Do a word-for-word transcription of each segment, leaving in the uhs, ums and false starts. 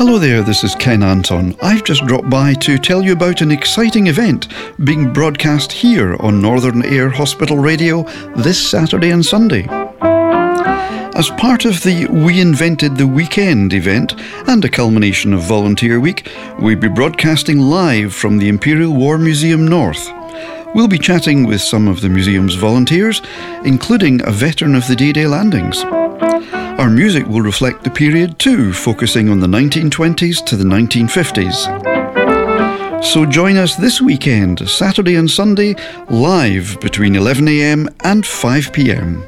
Hello there, this is Ken Anton. I've just dropped by to tell you about an exciting event being broadcast here on Northern Air Hospital Radio this Saturday and Sunday. As part of the We Invented the Weekend event and a culmination of Volunteer Week, we'll be broadcasting live from the Imperial War Museum North. We'll be chatting with some of the museum's volunteers, including a veteran of the D-Day landings. Our music will reflect the period too, focusing on the nineteen twenties to the nineteen fifties. So join us this weekend, Saturday and Sunday, live between eleven a.m. and five p.m.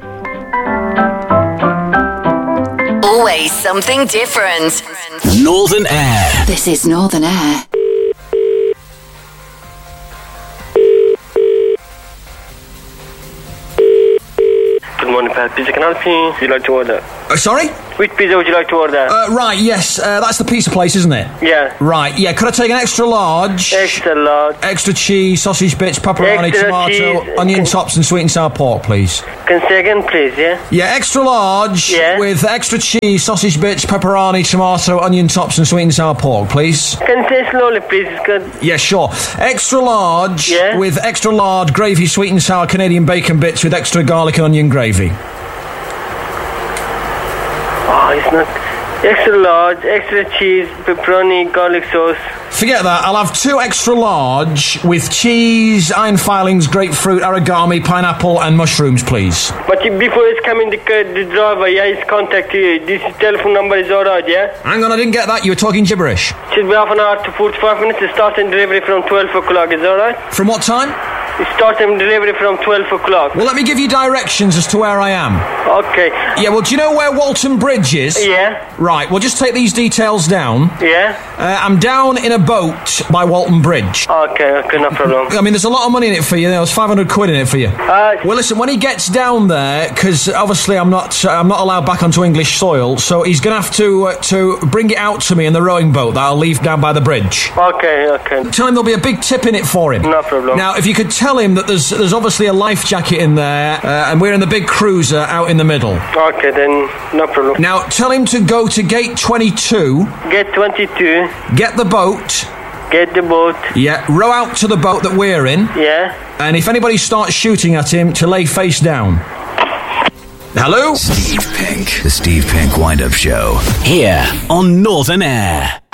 Always something different. Northern Air. This is Northern Air. Good morning, Pat. Pizza, can I help you? Would you like to order? Uh, sorry? Which pizza would you like to order? Uh, right, yes, uh, that's the pizza place, isn't it? Yeah. Right, yeah, could I take an extra large? Extra large. Extra cheese, sausage bits, pepperoni, Extra tomato, cheese. onion Can- tops and sweet and sour pork, please. Can say again, please, yeah? Yeah, extra large Yeah. with extra cheese, sausage bits, pepperoni, tomato, onion tops and sweet and sour pork, please. Can say slowly, please. It's good. Yeah, sure. Extra large Yeah. with extra lard, gravy, sweet and sour Canadian bacon bits with extra garlic and onion gravy. Oh, it's not... Extra large, extra cheese, pepperoni, garlic sauce. Forget that. I'll have two extra large with cheese, iron filings, grapefruit, origami, pineapple and mushrooms, please. But you- before it's coming, the, uh, the driver, yeah, he's contact you. This telephone number is alright, yeah? Hang on, I didn't get that. You were talking gibberish. Should be half an hour to forty-five minutes. It's starting delivery from twelve o'clock, is alright? From what time? It's starting delivery from twelve o'clock. Well, let me give you directions as to where I am. Okay. Yeah, well, do you know where Walton Bridge is? Yeah, Right, well, just take these details down. yeah. Uh, I'm down in a boat by Walton Bridge. Okay, okay, no problem. I mean, there's a lot of money in it for you. There's five hundred quid in it for you. Uh, Well, listen, when he gets down there, because obviously I'm not, uh, I'm not allowed back onto English soil, so he's going to have to uh, to bring it out to me in the rowing boat that I'll leave down by the bridge. okay, okay. Tell him there'll be a big tip in it for him. No problem. Now, if you could tell him that there's there's obviously a life jacket in there, uh, and we're in the big cruiser out in the middle. Okay, then, no problem. Now, tell him to go to gate twenty-two, Get twenty-two, get the boat, get the boat, yeah, row out to the boat that we're in, yeah. and if anybody starts shooting at him, to lay face down. Hello? Steve Pink. The Steve Pink Wind-Up Show. Here on Northern Air.